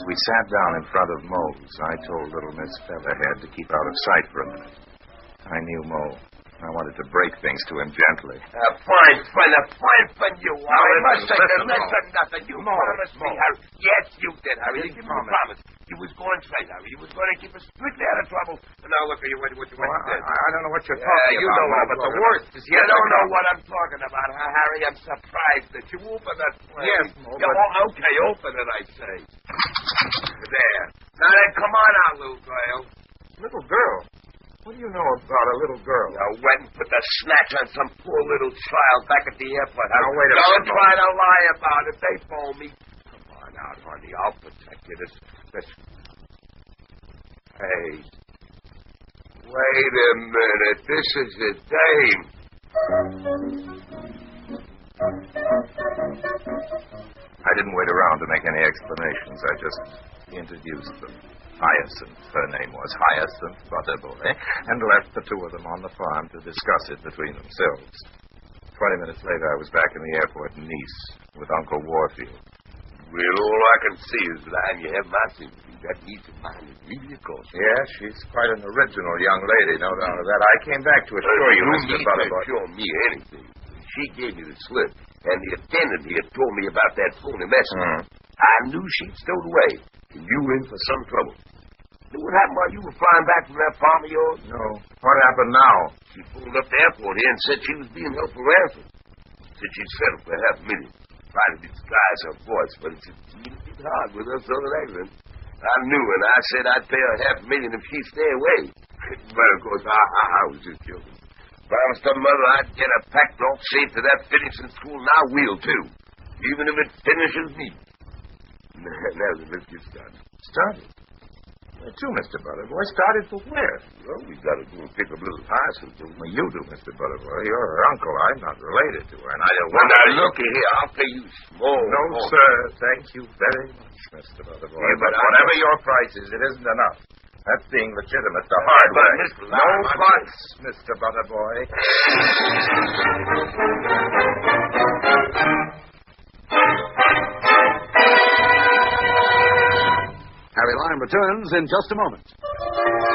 As we sat down in front of Moe's, I told little Miss Featherhead to keep out of sight for a minute. I knew Moe. I wanted to break things to him gently. A fine friend you are. I must say, listen, nothing. You promised me, Harry. Yes, you did, Harry. You promised. You was going straight, Harry. You was going to keep us strictly out of trouble. And now look at you, what you did. I don't know what you're talking about. You don't know, but the worst is you don't know what I'm talking about, huh, Harry? I'm surprised that you opened that flame. Yes, Moe, okay, open it, I say. There. Now then, come on out, little girl. Little girl? What do you know about a little girl? You went and put the snatch on some poor little child back at the airport. Now, wait a minute. Don't try to lie about it. They phoned me. Come on out, honey. I'll protect you. This... Hey. Wait a minute. This is a dame. I didn't wait around to make any explanations. I just introduced them. Hyacinth, her name was Hyacinth Butterboy, and left the two of them on the farm to discuss it between themselves. 20 minutes later, I was back in the airport in Nice with Uncle Warfield. Well, all I can see is that you have my sympathy. That needs of mine is really a cause. Yeah, she's quite an original young lady, no doubt of that. I came back to assure you, Mr. Butterboy. Assure me anything. She gave me the slip, and the attendant here told me about that phony message. I knew she'd stowed away, and you were in for some trouble. You know what happened while you were flying back from that farm of yours? No. What happened now? She pulled up the airport here and said she was being held for ransom. Said she'd settle for $500,000. Tried to disguise her voice, but it's hard with her southern accent. I knew, and I said I'd pay her $500,000 if she'd stay away. But, of course, I was just joking. Promised her mother I'd get her packed off safe to that finishing school, and I will, too. Even if it finishes me. Now, let's get started. Started? Where to, Mr. Butterboy? Started for where? Well, we've got to go and pick up little Hyacinth. Well, you do, Mr. Butterboy. You're her uncle. I'm not related to her, and I don't want to... Now, look here. I'll pay you small. No, sir. Thank you very much, Mr. Butterboy. Yeah, but whatever your price is, it isn't enough. That's being legitimate the hard way. No buts, Mr. Butterboy. Harry Lime returns in just a moment.